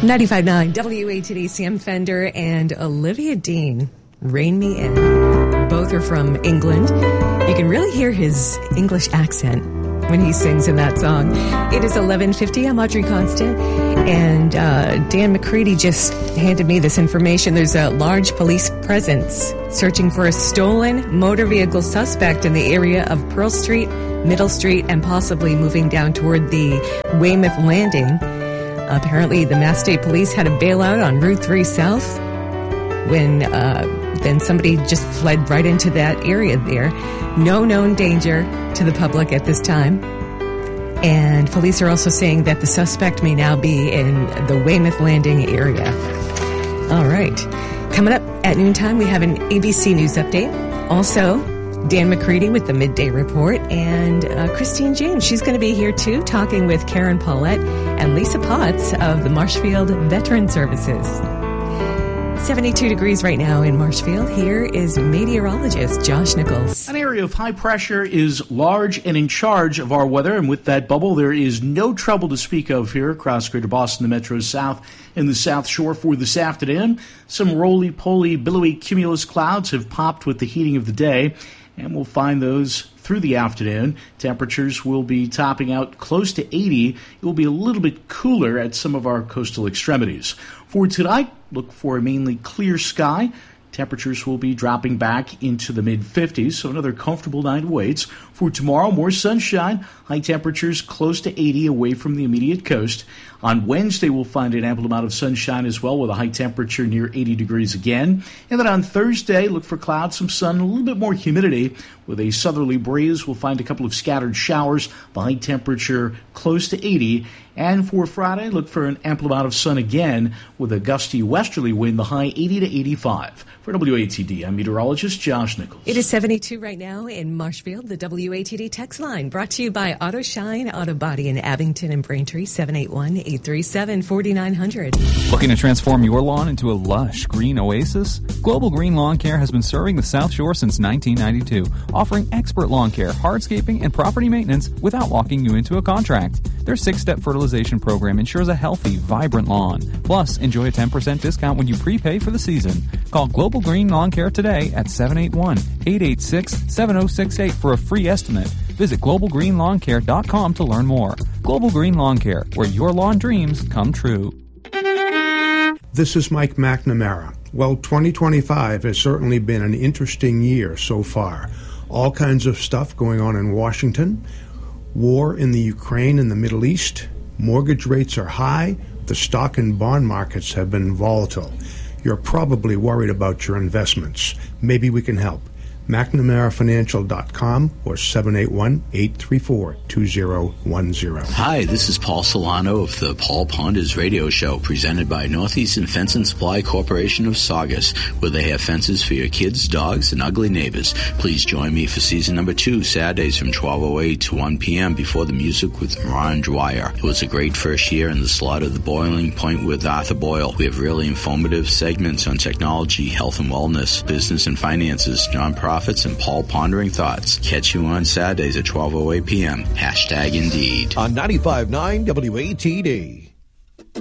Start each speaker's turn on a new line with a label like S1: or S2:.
S1: 95.9 WATD, Sam Fender and Olivia Dean, Rain Me In. Both are from England. You can really hear his English accent when he sings in that song. It is 11:50. I'm Audrey Constant, and Dan McCready just handed me this information. There's a large police presence searching for a stolen motor vehicle suspect in the area of Pearl Street, Middle Street, and possibly moving down toward the Weymouth Landing. Apparently, the Mass State Police had a bailout on Route 3 South when then somebody just fled right into that area there. No known danger to the public at this time. And police are also saying that the suspect may now be in the Weymouth Landing area. All right. Coming up at noontime, we have an ABC News update. Also, Dan McCready with the Midday Report, and Christine James. She's going to be here, too, talking with Karen Paulette and Lisa Potts of the Marshfield Veteran Services. 72 degrees right now in Marshfield. Here is meteorologist Josh Nichols.
S2: An area of high pressure is large and in charge of our weather, and with that bubble, there is no trouble to speak of here across Greater Boston, the Metro South, and the South Shore for this afternoon. Some roly-poly, billowy cumulus clouds have popped with the heating of the day, and we'll find those through the afternoon. Temperatures will be topping out close to 80. It will be a little bit cooler at some of our coastal extremities. For tonight, look for a mainly clear sky. Temperatures will be dropping back into the mid-50s, so another comfortable night awaits. For tomorrow, more sunshine, high temperatures close to 80 away from the immediate coast. On Wednesday, we'll find an ample amount of sunshine as well, with a high temperature near 80 degrees again. And then on Thursday, look for clouds, some sun, a little bit more humidity. With a southerly breeze, we'll find a couple of scattered showers, the high temperature close to 80. And for Friday, look for an ample amount of sun again, with a gusty westerly wind, the high 80 to 85. For WATD, I'm meteorologist Josh Nichols.
S1: It is 72 right now in Marshfield. The WATD text line brought to you by Auto Shine Auto Body in Abington and Braintree, 781-837-4900.
S3: Looking to transform your lawn into a lush green oasis? Global Green Lawn Care has been serving the South Shore since 1992, offering expert lawn care, hardscaping, and property maintenance without locking you into a contract. Their 6-step fertilization program ensures a healthy, vibrant lawn. Plus, enjoy a 10% discount when you prepay for the season. Call Global Green Lawn Care today at 781-886-7068 for a free estimate. Visit globalgreenlawncare.com to learn more. Global Green Lawn Care, where your lawn dreams come true.
S4: This is Mike McNamara. Well, 2025 has certainly been an interesting year so far. All kinds of stuff going on in Washington. War in the Ukraine and the Middle East. Mortgage rates are high. The stock and bond markets have been volatile. You're probably worried about your investments. Maybe we can help. McNamaraFinancial.com or 781-834-2010.
S5: Hi, this is Paul Solano of the Paul Ponders Radio Show, presented by Northeastern Fence and Supply Corporation of Saugus, where they have fences for your kids, dogs, and ugly neighbors. Please join me for season number 2, Saturdays from 12:08 to 1 p.m. before the music with Ron Dwyer. It was a great first year in the slot of the Boiling Point with Arthur Boyle. We have really informative segments on technology, health and wellness, business and finances, nonprofits, and Paul Pondering Thoughts. Catch you on Saturdays at 12:08 p.m. #Indeed.
S6: On 95.9 WATD.